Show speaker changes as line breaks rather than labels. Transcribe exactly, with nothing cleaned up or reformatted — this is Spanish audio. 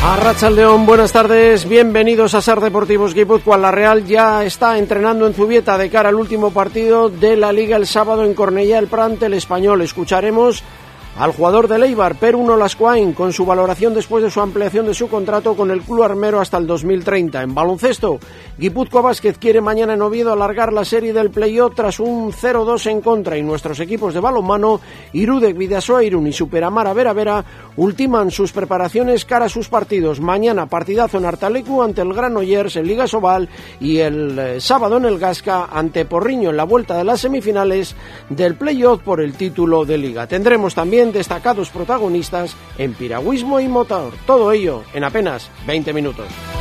Arratsaldeon, buenas tardes, bienvenidos a SER Deportivos Guipúzcoa. La Real ya está entrenando en Zubieta de cara al último partido de la Liga el sábado en Cornellá del Prat ante el Español. Escucharemos al jugador del Eibar, Peru Nolascoain, con su valoración después de su ampliación de su contrato con el club armero hasta el dos mil treinta. En baloncesto, Guipúzcoa Basket quiere mañana en Oviedo alargar la serie del play-off tras un cero dos en contra, y nuestros equipos de balonmano, Irudek Bidasoa Irún y Superamara Vera Vera, ultiman sus preparaciones cara a sus partidos. Mañana partidazo en Artalecu ante el Granollers en Liga Sobal y el eh, sábado en el Gasca ante Porriño en la vuelta de las semifinales del play-off por el título de Liga. Tendremos también destacados protagonistas en piragüismo y motor. Todo ello en apenas veinte minutos.